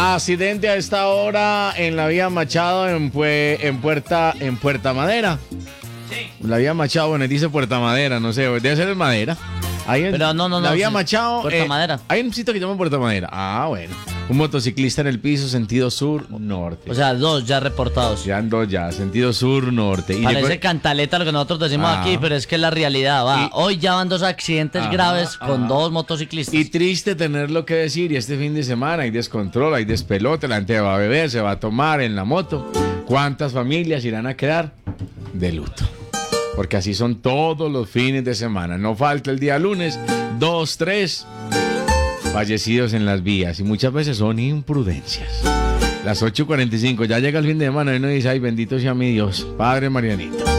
Accidente a esta hora en la vía Machado en Puerta Madera. Sí. La vía Machado, bueno, dice Puerta Madera, no sé, debe ser en Madera. Ahí Pero no. La vía sí, Machado. Puerta Madera. Hay un sitio que llama Puerta Madera. Ah, bueno. Un motociclista en el piso, sentido sur-norte. O sea, 2 ya reportados. Ya ando ya, sentido sur-norte. Y Parece después- cantaleta lo que nosotros decimos aquí, pero es que es la realidad, va. Hoy ya van 2 accidentes graves con 2 motociclistas. Y triste tenerlo que decir, y este fin de semana hay descontrol, hay despelote, la gente va a beber, se va a tomar en la moto. ¿Cuántas familias irán a quedar de luto? Porque así son todos los fines de semana. No falta el día lunes, 2, 3 fallecidos en las vías, y muchas veces son imprudencias. Las 8:45, ya llega el fin de semana y uno dice, ay, bendito sea mi Dios, Padre Marianito.